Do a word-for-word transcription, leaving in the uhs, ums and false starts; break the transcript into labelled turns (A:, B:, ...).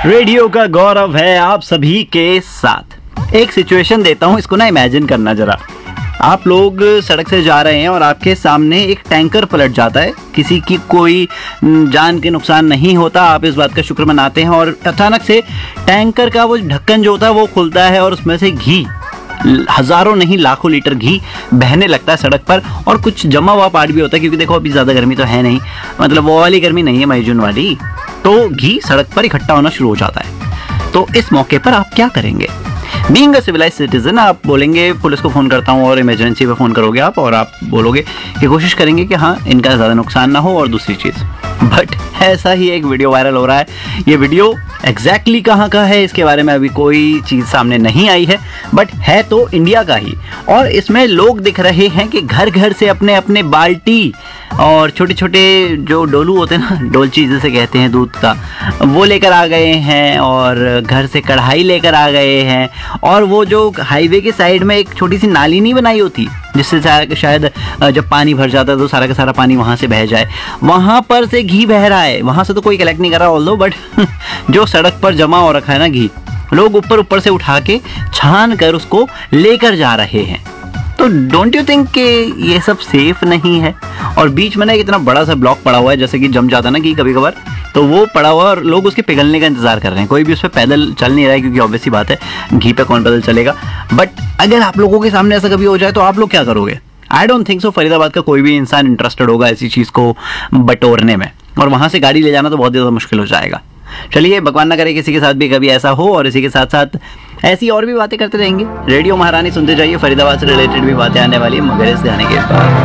A: Radio का गौरव है आप सभी के साथ। एक सिचुएशन देता हूँ, इसको ना इमेजिन करना जरा। आप लोग सड़क से जा रहे हैं और आपके सामने एक टैंकर पलट जाता है। किसी की कोई जान के नुकसान नहीं होता, आप इस बात का शुक्र मनाते हैं। और अचानक से टैंकर का वो ढक्कन जो होता है वो खुलता है और उसमें से घी, हजारों नहीं लाखों लीटर घी बहने लगता है सड़क पर। और कुछ जमा हुआ पार्ट भी होता है, क्योंकि देखो अभी ज़्यादा गर्मी तो है नहीं, मतलब वो वाली गर्मी नहीं है मई जून वाली, तो घी सड़क पर इकट्ठा होना शुरू हो जाता है। तो इस मौके पर आप क्या करेंगे? बीइंग अ सिविलाइज सिटीजन आप बोलेंगे पुलिस को फ़ोन करता हूँ, और इमरजेंसी पे फ़ोन करोगे आप, और आप बोलोगे कि कोशिश करेंगे कि हाँ इनका ज़्यादा नुकसान ना हो। और दूसरी चीज़, बट ऐसा ही एक वीडियो वायरल हो रहा है। ये वीडियो एग्जैक्टली कहाँ का है इसके बारे में अभी कोई चीज़ सामने नहीं आई है, बट है तो इंडिया का ही। और इसमें लोग दिख रहे हैं कि घर घर से अपने अपने बाल्टी और छोटे छोटे जो डोलू होते हैं ना, डोलची जिसे कहते हैं दूध का, वो लेकर आ गए हैं, और घर से कढ़ाई लेकर आ गए हैं। और वो जो हाईवे के साइड में एक छोटी सी नाली नहीं बनाई होती, जिससे शायद जब पानी भर जाता है तो सारा का सारा पानी वहाँ से बह जाए, वहाँ पर से घी बह रहा है। वहाँ से तो कोई कलेक्ट नहीं कर रहा ऑल्दो, बट जो सड़क पर जमा हो रखा है ना घी, लोग ऊपर ऊपर से उठा के छान कर उसको लेकर जा रहे हैं। तो डोंट यू थिंक कि ये सब सेफ नहीं है? और बीच में ना एक इतना बड़ा सा ब्लॉक पड़ा हुआ है, जैसे कि जम जाता है ना कि कभी कभार, तो वो पड़ा हुआ है और लोग उसके पिघलने का इंतजार कर रहे हैं। कोई भी उस पर पैदल चल नहीं रहा है, क्योंकि ऑब्वियस सी बात है घी पे कौन पैदल चलेगा। बट अगर आप लोगों के सामने ऐसा कभी हो जाए तो आप लोग क्या करोगे? I don't think so Faridabad का कोई भी इंसान इंटरेस्टेड होगा ऐसी चीज़ को बटोरने में, और वहाँ से गाड़ी ले जाना तो बहुत ज़्यादा मुश्किल हो जाएगा। चलिए भगवान ना करे किसी के साथ भी कभी ऐसा हो, और इसी के साथ साथ ऐसी और भी बातें करते रहेंगे। रेडियो महारानी सुनते जाइए, फरीदाबाद से रिलेटेड भी बातें आने वाली है, मगर इस गाने के बाद।